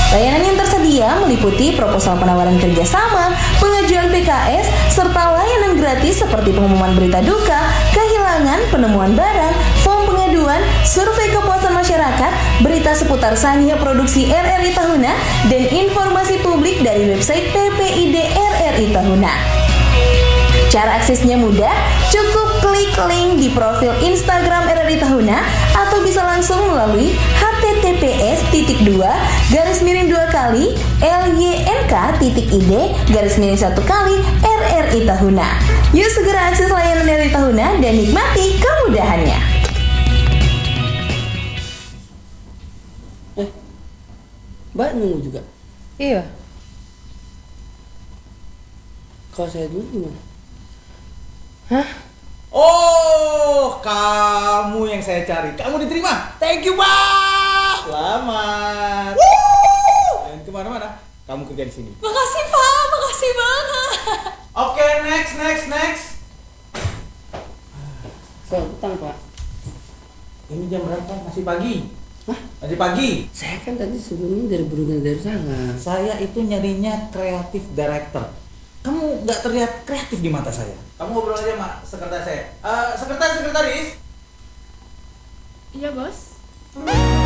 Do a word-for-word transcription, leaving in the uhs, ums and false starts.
Layanan yang tersedia meliputi proposal penawaran kerjasama, pengajuan P K S, serta layanan gratis seperti pengumuman berita duka, kehilangan, penemuan barang, form pengaduan, survei kepuasan masyarakat, berita seputar sania produksi R R I Tahuna, dan informasi publik dari website P P I D R R I Tahuna. Cara aksesnya mudah, cukup klik link di profil Instagram R R I Tahuna atau bisa langsung melalui h t t p s titik dua garis miring dua kali l y n k titik i d garis miring satu kali R R I Tahuna. Yuk segera akses layanan R R I Tahuna dan nikmati kemudahannya. Eh, Mbak nunggu juga? Iya. Kalau saya dulu gimana? Hah? Oh, kamu yang saya cari. Kamu diterima. Thank you, Pak. Selamat. Dan kemana-mana? Kamu kerja di sini. Makasih Pak, makasih banget. Oke, next, next, next. Soal utang Pak. Ini jam berapa? Masih pagi. Hah? Masih pagi. Saya kan tadi sebelumnya dari berhubungan dari sana. Saya itu nyarinya kreatif director. Kamu nggak terlihat kreatif di mata saya. Kamu ngobrol aja sama sekretaris saya. Uh, sekretaris, sekretaris. Iya bos.